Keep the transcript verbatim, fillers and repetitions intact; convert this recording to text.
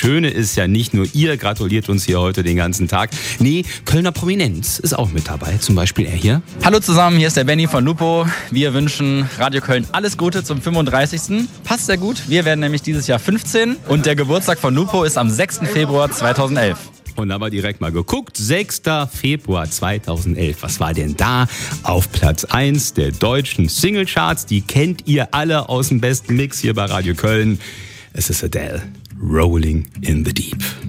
Schöne ist ja, nicht nur ihr gratuliert uns hier heute den ganzen Tag. Nee, Kölner Prominenz ist auch mit dabei. Zum Beispiel er hier. Hallo zusammen, hier ist der Benny von Lupo. Wir wünschen Radio Köln alles Gute zum fünfunddreißigsten Passt sehr gut. Wir werden nämlich dieses Jahr fünfzehn und der Geburtstag von Lupo ist am sechsten Februar zweitausendelf. Und da haben wir direkt mal geguckt. sechster Februar zweitausendelf. Was war denn da auf Platz eins der deutschen Singlecharts? Die kennt ihr alle aus dem besten Mix hier bei Radio Köln. Es ist Adele. Rolling in the Deep.